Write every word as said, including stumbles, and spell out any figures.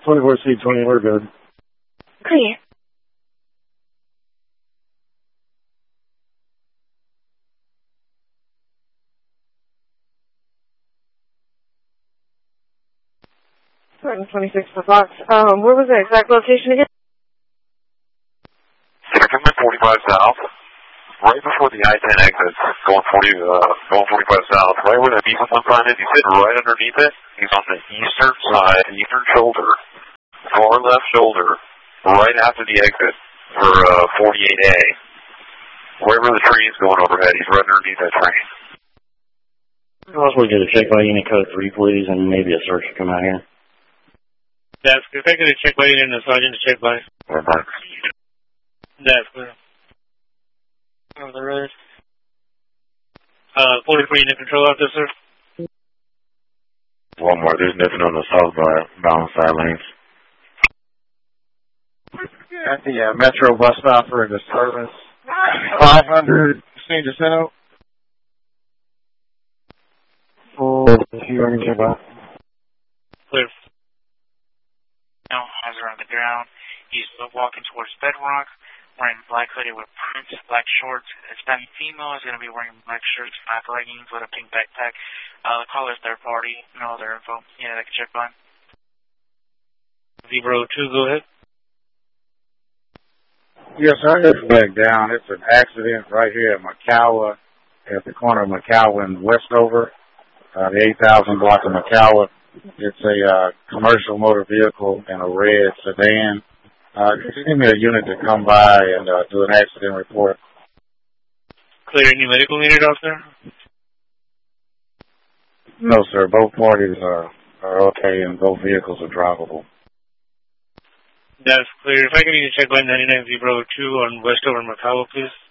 twenty-four C twenty, we're good. Clear. twenty-six for Fox. Um, where was the exact location again? Coming forty-five south, right before the I ten exits, going forty, uh, going forty-five south, right where that diesel pump sign is. He's sitting right underneath it. He's on the eastern side, eastern shoulder, far left shoulder, right after the exit for uh, forty-eight A. Wherever the tree is going overhead, he's right underneath that train. Also, we get a check by unit code three, please, and maybe a search to come out here. That's good. If I get a check by unit and a sergeant to check by. We're back. That's good. On the road. Uh, forty-three unit control officer. One more. There's nothing on the southbound side lanes. At the uh, Metro bus stop for a disturbance. five hundred San Jacinto. Full. Clear. Now, eyes are on the ground. He's walking towards Bedrock, wearing black hoodie with prints, black shorts. Hispanic female is going to be wearing black shirts, black leggings with a pink backpack. Uh, the caller's third party, no other info. Yeah, I can check on. Zebra two, go ahead. Yes, sir. It's back down. It's an accident right here at McCowa, at the corner of McCowa and Westover, uh, the eight thousand block of McCowa. It's a uh, commercial motor vehicle and a red sedan. Uh, just give me a unit to come by and uh, do an accident report. Clear. Any medical needed, officer? No, sir. Both parties are, are okay and both vehicles are drivable. That's clear. If I can need to check by ninety-nine Zebra two on Westover McCowa, please.